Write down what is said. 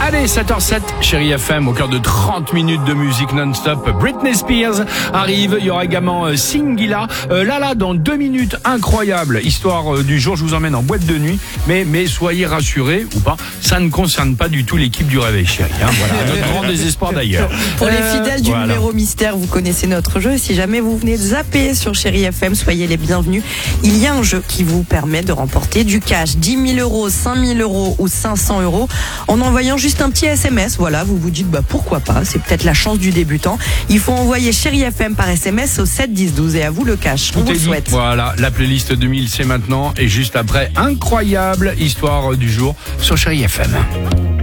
Allez, 7h07, chérie FM, au cœur de 30 minutes de musique non-stop. Britney Spears arrive, il y aura également Singila. Là, dans 2 minutes, incroyable. Histoire du jour, je vous emmène en boîte de nuit. Mais soyez rassurés, ou pas, ça ne concerne pas du tout l'équipe du Réveil Chéri. Voilà, notre grand désespoir d'ailleurs. Pour les fidèles du numéro mystère, vous connaissez notre jeu. Si jamais vous venez de zapper sur Chéri FM, soyez les bienvenus. Il y a un jeu qui vous permet de remporter du cash, 10 000 euros, 5 000 euros ou 500 euros en envoyant juste un petit SMS. Voilà, vous vous dites pourquoi pas, c'est peut-être la chance du débutant. Il faut envoyer Chéri FM par SMS au 7 10 12 et à vous le cash. On vous le souhaite. Voilà, la playlist 2000 c'est maintenant et juste après, incroyable histoire du jour sur Chéri FM.